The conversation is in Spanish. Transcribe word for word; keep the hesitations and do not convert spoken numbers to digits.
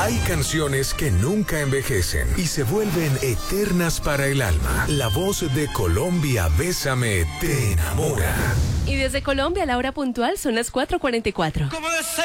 Hay canciones que nunca envejecen y se vuelven eternas para el alma. La voz de Colombia, Bésame, te enamora. Y desde Colombia, la hora puntual son las cuatro cuarenta y cuatro. ¿Cómo